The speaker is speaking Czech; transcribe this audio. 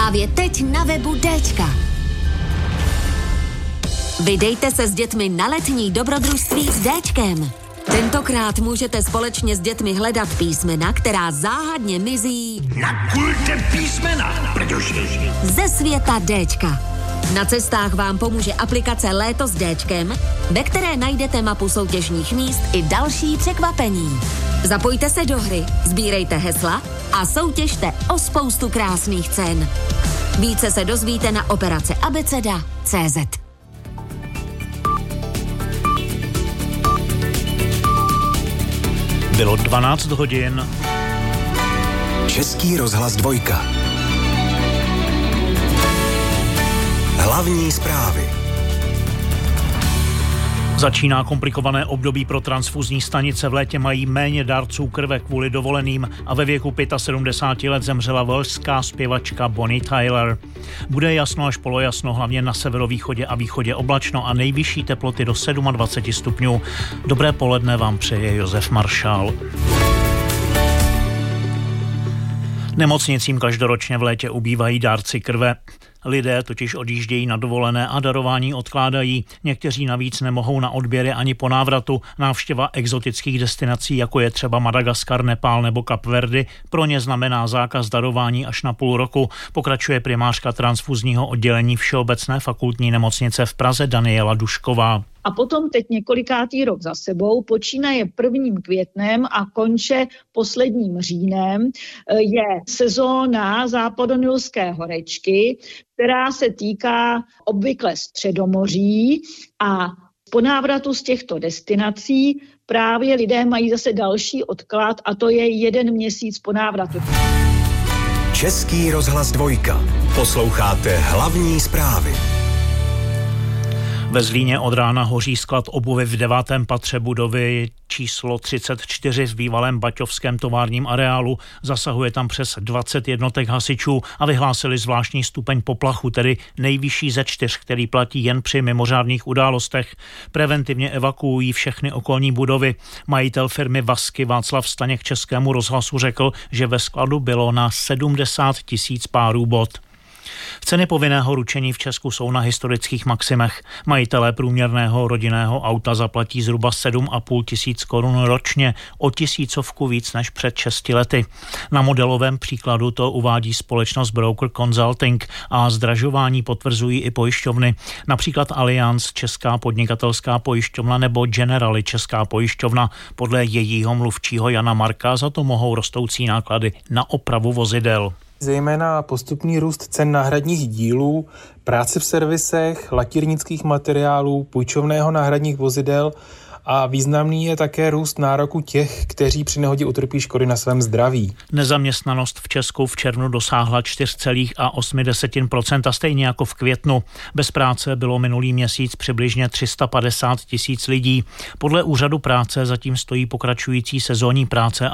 Právě teď na webu Dčka. Vydejte se s dětmi na letní dobrodružství s Dčkem. Tentokrát můžete společně s dětmi hledat písmena, která záhadně mizí na kulte písmena, protože ze světa Dčka. Na cestách vám pomůže aplikace Léto s Dčkem, ve které najdete mapu soutěžních míst i další překvapení. Zapojte se do hry, sbírejte hesla a soutěžte o spoustu krásných cen. Více se dozvíte na operace abeceda.cz. Bylo 12 hodin. Český rozhlas 2. Hlavní zprávy. Začíná komplikované období pro transfuzní stanice. V létě mají méně dárců krve kvůli dovoleným a ve věku 75 let zemřela waleská zpěvačka Bonnie Tyler. Bude jasno až polojasno, hlavně na severovýchodě a východě oblačno a nejvyšší teploty do 27 stupňů. Dobré poledne vám přeje Josef Maršál. Nemocnicím každoročně v létě ubývají dárci krve. Lidé totiž odjíždějí na dovolené a darování odkládají. Někteří navíc nemohou na odběry ani po návratu. Návštěva exotických destinací, jako je třeba Madagaskar, Nepál nebo Kapverdy, pro ně znamená zákaz darování až na půl roku. Pokračuje primářka transfuzního oddělení Všeobecné fakultní nemocnice v Praze Daniela Dušková. A potom teď několikátý rok za sebou, počínaje 1. květnem a konče posledním říjnem, je sezóna západonilské horečky, která se týká obvykle Středomoří a po návratu z těchto destinací právě lidé mají zase další odklad a to je 1 měsíc po návratu. Český rozhlas 2. Posloucháte hlavní zprávy. Ve Zlíně od rána hoří sklad obuvy v 9. patře budovy číslo 34 v bývalém baťovském továrním areálu. Zasahuje tam přes 20 jednotek hasičů a vyhlásili zvláštní stupeň poplachu, tedy nejvyšší ze 4, který platí jen při mimořádných událostech. Preventivně evakuují všechny okolní budovy. Majitel firmy Vasky Václav Staněk Českému rozhlasu řekl, že ve skladu bylo na 70 000 párů bot. Ceny povinného ručení v Česku jsou na historických maximech. Majitelé průměrného rodinného auta zaplatí zhruba 7 500 korun ročně, o 1000 víc než před 6 lety. Na modelovém příkladu to uvádí společnost Broker Consulting a zdražování potvrzují i pojišťovny. Například Allianz, Česká podnikatelská pojišťovna nebo Generali, Česká pojišťovna. Podle jejího mluvčího Jana Marka za to mohou rostoucí náklady na opravu vozidel. Zejména postupný růst cen náhradních dílů, práce v servisech, lakírnických materiálů, půjčovného náhradních vozidel a významný je také růst nároku těch, kteří při nehodě utrpí škody na svém zdraví. Nezaměstnanost v Česku v červnu dosáhla 4,8%, stejně jako v květnu. Bez práce bylo minulý měsíc přibližně 350 000 lidí. Podle úřadu práce zatím stojí pokračující sezónní práce